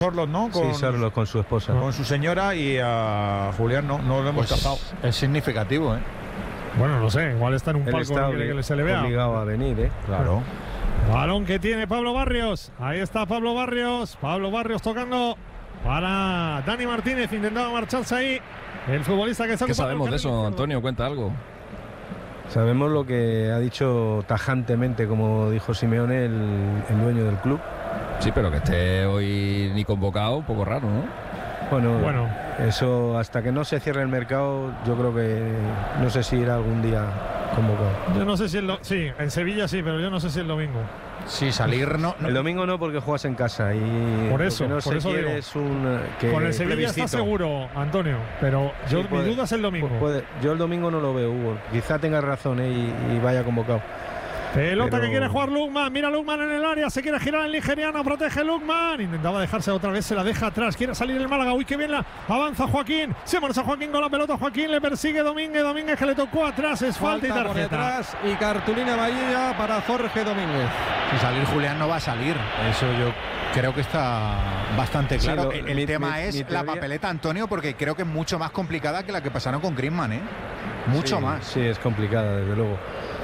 Sorlos, ¿no? Sí, Sorlos con su esposa. Con su señora, y a Julián no lo hemos cazado. Es significativo, ¿eh? Bueno, no sé, igual está en un palco, no quiere que se le vea. Obligado a venir, ¿eh? Claro. Balón que tiene Pablo Barrios. Ahí está Pablo Barrios. Pablo Barrios tocando para Dani Martínez. Intentaba marcharse ahí. El futbolista que está. ¿Qué sabemos de eso, Antonio? Cuenta algo. Sabemos lo que ha dicho tajantemente, como dijo Simeone, el dueño del club. Sí, pero que esté hoy ni convocado, un poco raro, ¿no? Bueno, eso hasta que no se cierre el mercado, yo creo que no sé si irá algún día convocado. Yo no sé si sí, en Sevilla sí, pero yo no sé si el domingo. Sí, salir no. El domingo no, porque juegas en casa y por eso, no por eso digo. Es un con el Sevilla está seguro, Antonio, pero yo mi duda es el domingo. Yo el domingo no lo veo, Hugo. Quizá tenga razón, y vaya convocado. Pelota que quiere jugar Lukman, mira Lukman en el área, se quiere girar el nigeriano, protege Lukman, intentaba dejarse otra vez, se la deja atrás, quiere salir el Málaga, uy que bien avanza Joaquín, se marcha Joaquín con la pelota, Joaquín le persigue Domínguez que le tocó atrás, es falta y tarjeta. Por detrás y cartulina amarilla para Jorge Domínguez. Si salir Julián no va a salir, eso yo creo que está bastante claro. Sí, el tema es la papeleta, Antonio, porque creo que es mucho más complicada que la que pasaron con Griezmann, ¿eh? Mucho más. Sí, es complicada, desde luego.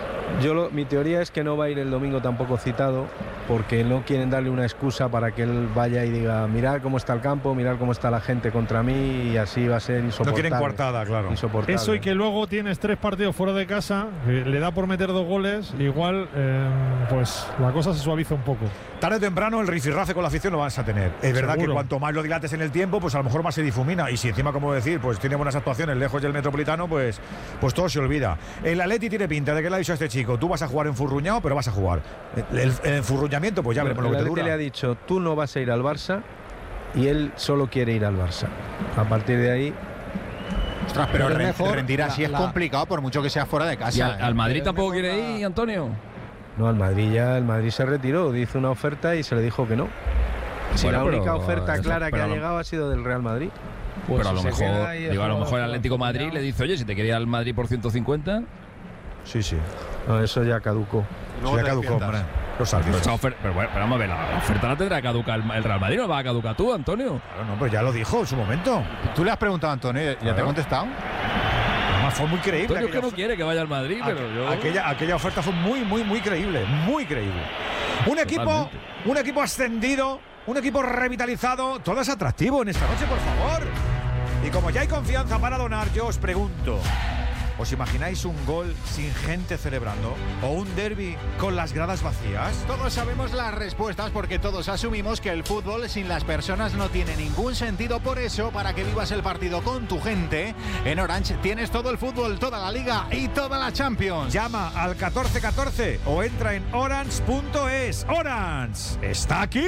Mi teoría es que no va a ir el domingo tampoco citado, porque no quieren darle una excusa para que él vaya y diga, mirad cómo está el campo, mirad cómo está la gente contra mí, y así va a ser insoportable. No quieren coartada, claro. Eso, y que luego tienes 3 partidos fuera de casa, le da por meter 2 goles, igual pues la cosa se suaviza un poco. Tarde o temprano el rifirrafe con la afición lo vas a tener. Es verdad que cuanto más lo dilates en el tiempo, pues a lo mejor más se difumina, y si encima, como decir, pues tiene buenas actuaciones lejos del Metropolitano, pues todo se olvida. El Atleti tiene pinta de que le ha dicho a este chico, tú vas a jugar enfurruñado, pero vas a jugar. El enfurruñamiento, pues ya veremos lo que te dura. Le ha dicho, tú no vas a ir al Barça, y él solo quiere ir al Barça. A partir de ahí. Ostras, pero rendir así es complicado, por mucho que sea fuera de casa. ¿Y al Madrid tampoco quiere ir, Antonio? No, el Madrid se retiró, hizo una oferta y se le dijo que no. Si la única oferta clara que ha llegado ha sido del Real Madrid. Pues pero a lo mejor el Atlético Madrid le dice, oye, si te quería al Madrid por 150. Sí. No, eso ya caducó. Ya caducó, hombre. Pero vamos a ver, la oferta la tendrá que caducar el Real Madrid, ¿no va a caducar tú, Antonio? Claro, no, pero ya lo dijo en su momento. Tú le has preguntado a Antonio, ¿ya te ha contestado? Además fue muy creíble. Antonio que no quiere que vaya al Madrid, pero yo. Aquella oferta fue muy creíble, muy creíble. Un equipo ascendido, un equipo revitalizado, todo es atractivo en esta noche, por favor. Y como ya hay confianza para donar, yo os pregunto, ¿os imagináis un gol sin gente celebrando? ¿O un derbi con las gradas vacías? Todos sabemos las respuestas, porque todos asumimos que el fútbol sin las personas no tiene ningún sentido. Por eso, para que vivas el partido con tu gente, en Orange tienes todo el fútbol, toda la Liga y toda la Champions. Llama al 1414 o entra en orange.es. ¡Orange está aquí!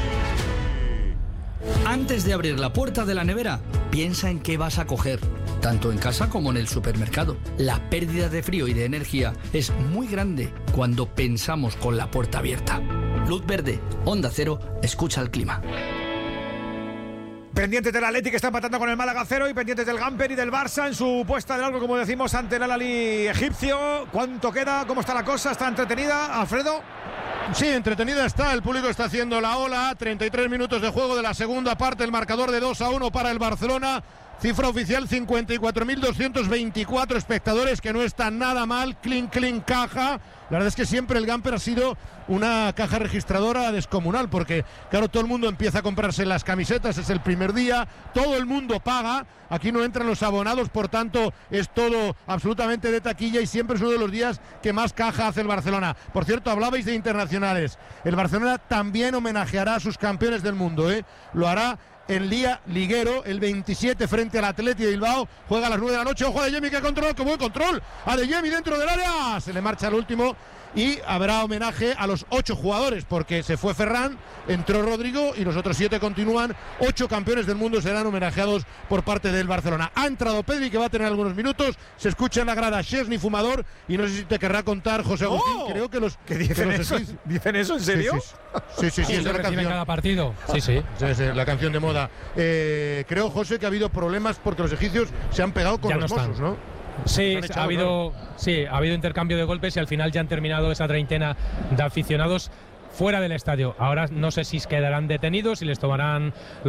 Antes de abrir la puerta de la nevera, piensa en qué vas a coger, tanto en casa como en el supermercado. La pérdida de frío y de energía es muy grande cuando pensamos con la puerta abierta. Luz verde, Onda Cero, escucha el clima. Pendientes del Atleti, que está empatando con el Málaga 0, y pendientes del Gamper y del Barça en su puesta de largo, como decimos, ante el Al-Ahly egipcio. ¿Cuánto queda? ¿Cómo está la cosa? ¿Está entretenida, Alfredo? Sí, entretenida está, el público está haciendo la ola, 33 minutos de juego de la segunda parte, el marcador de 2-1 para el Barcelona, cifra oficial 54.224 espectadores, que no está nada mal, clean caja. La verdad es que siempre el Gamper ha sido una caja registradora descomunal, porque claro, todo el mundo empieza a comprarse las camisetas, es el primer día, todo el mundo paga, aquí no entran los abonados, por tanto es todo absolutamente de taquilla, y siempre es uno de los días que más caja hace el Barcelona. Por cierto, hablabais de internacionales, el Barcelona también homenajeará a sus campeones del mundo, lo hará en día liguero, el 27 frente al Athletic de Bilbao, juega a las 9 de la noche. Ojo a Adeyemi, que control, que buen control, Adeyemi dentro del área, se le marcha el último, y habrá homenaje a los 8 jugadores, porque se fue Ferran, entró Rodrigo y los otros 7 continúan. 8 campeones del mundo serán homenajeados por parte del Barcelona. Ha entrado Pedri, que va a tener algunos minutos, se escucha en la grada Szczesny, fumador, y no sé si te querrá contar, José Agustín, creo que los... ¿Qué dicen eso? ¿Dicen eso en serio? Sí, es la canción. Cada partido. Sí. Es la canción de moda. Creo, José, que ha habido problemas porque los egipcios se han pegado con los Mossos, ¿no? Sí, ha habido intercambio de golpes, y al final ya han terminado esa treintena de aficionados. fuera del estadio. Ahora no sé si quedarán detenidos, si les tomarán